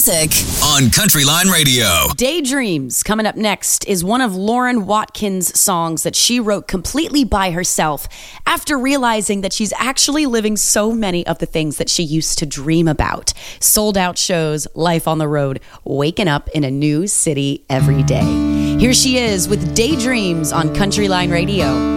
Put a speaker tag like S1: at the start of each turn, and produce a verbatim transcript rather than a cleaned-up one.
S1: music
S2: on Countryline Radio.
S1: Daydreams, coming up next, is one of Lauren Watkins' songs that she wrote completely by herself after realizing that she's actually living so many of the things that she used to dream about. Sold out shows, life on the road, waking up in a new city every day. Here she is with Daydreams on Countryline Radio.